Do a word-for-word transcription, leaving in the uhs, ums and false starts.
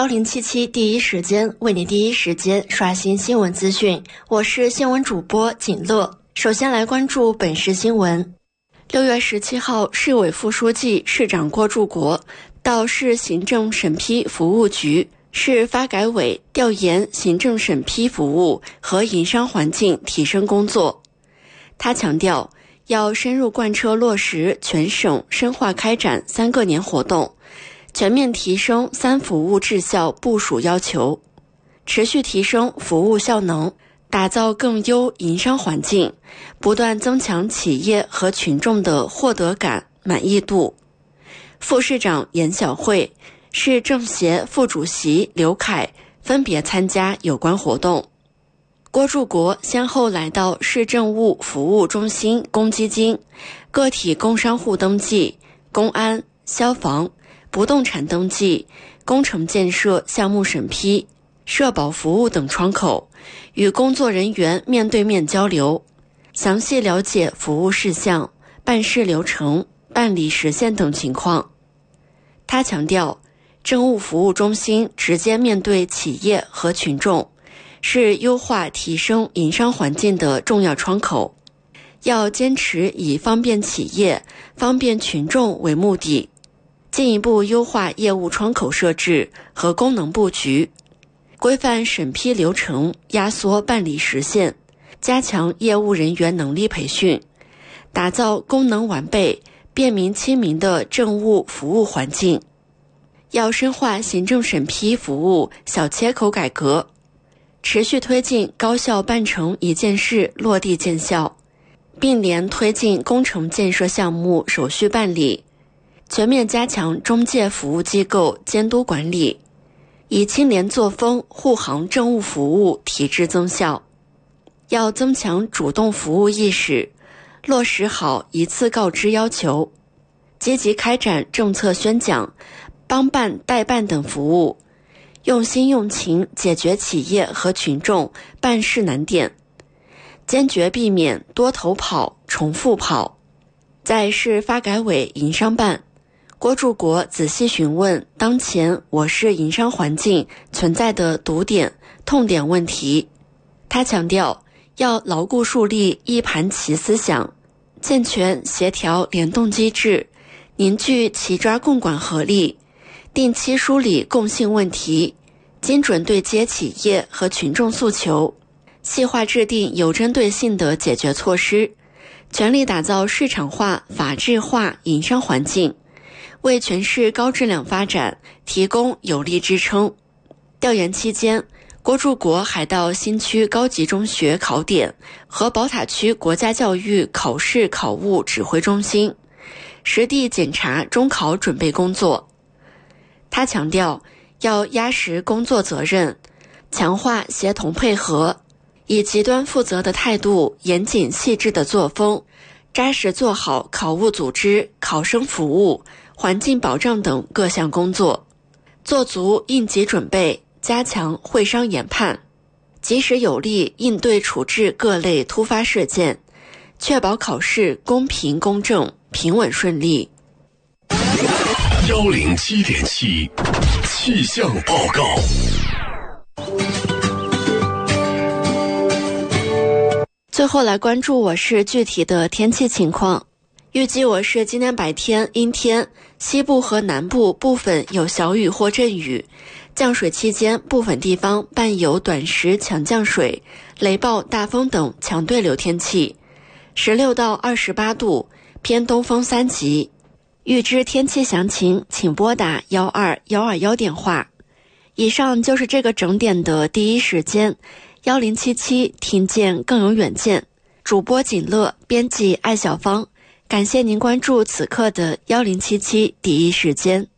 幺零七七第一时间为你第一时间刷新新闻资讯，我是新闻主播锦乐。首先来关注本市新闻。六月十七号，市委副书记、市长郭柱国到市行政审批服务局、市发改委调研行政审批服务和营商环境提升工作。他强调，要深入贯彻落实全省深化开展三个年活动，全面提升三服务质效部署要求，持续提升服务效能，打造更优营商环境，不断增强企业和群众的获得感、满意度。副市长严晓慧、市政协副主席刘凯分别参加有关活动。郭柱国先后来到市政务服务中心公积金、个体工商户登记、公安、消防、不动产登记、工程建设项目审批、社保服务等窗口，与工作人员面对面交流，详细了解服务事项、办事流程、办理时限等情况。他强调，政务服务中心直接面对企业和群众，是优化提升营商环境的重要窗口，要坚持以方便企业、方便群众为目的，进一步优化业务窗口设置和功能布局，规范审批流程，压缩办理时限，加强业务人员能力培训，打造功能完备、便民亲民的政务服务环境。要深化行政审批服务小切口改革，持续推进高效办成一件事落地见效，并联推进工程建设项目手续办理，全面加强中介服务机构监督管理，以清廉作风护航政务服务提质增效。要增强主动服务意识，落实好一次告知要求，积极开展政策宣讲、帮办代办等服务，用心用情解决企业和群众办事难点，坚决避免多头跑、重复跑。在市发改委营商办，郭柱国仔细询问当前我市营商环境存在的堵点、痛点问题。他强调，要牢固树立一盘棋思想，健全协调联动机制，凝聚齐抓共管合力，定期梳理共性问题，精准对接企业和群众诉求，细化制定有针对性的解决措施，全力打造市场化、法治化营商环境，为全市高质量发展提供有力支撑。调研期间，郭柱国还到新区高级中学考点和宝塔区国家教育考试考务指挥中心实地检查中考准备工作。他强调，要压实工作责任，强化协同配合，以极端负责的态度、严谨细致的作风，扎实做好考务组织、考生服务、环境保障等各项工作，做足应急准备，加强会商研判，及时有力应对处置各类突发事件，确保考试公平公正、平稳顺利。 幺零七点七气象报告。 最后来关注我市具体的天气情况。预计我市今天白天阴天，西部和南部部分有小雨或阵雨，降水期间部分地方伴有短时强降水、雷暴、大风等强对流天气，十六到二十八度，偏东风三级。预知天气详情，请拨打幺二幺二幺电话。以上就是这个整点的第一时间，幺零七七听见更有远见。主播锦乐，编辑艾小芳，感谢您关注此刻的幺零七七第一时间。